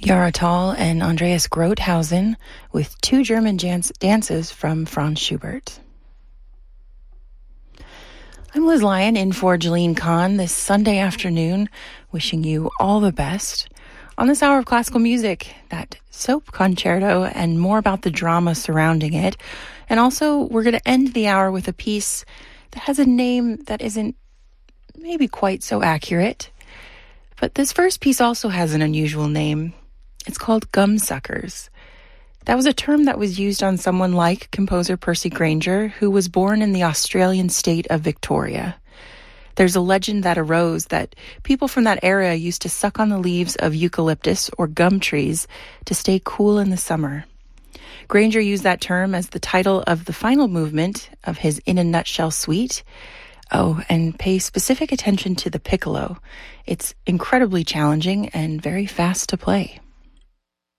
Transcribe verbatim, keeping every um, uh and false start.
Yara Tall and Andreas Grothausen with two German jans- dances from Franz Schubert. I'm Liz Lyon in for Jeline Kahn this Sunday afternoon, wishing you all the best. On this hour of classical music, that soap concerto and more about the drama surrounding it. And also, we're going to end the hour with a piece that has a name that isn't maybe quite so accurate. But this first piece also has an unusual name. It's called Gumsuckers. That was a term that was used on someone like composer Percy Grainger, who was born in the Australian state of Victoria. There's a legend that arose that people from that area used to suck on the leaves of eucalyptus or gum trees to stay cool in the summer. Grainger used that term as the title of the final movement of his In a Nutshell suite. Oh, and pay specific attention to the piccolo. It's incredibly challenging and very fast to play.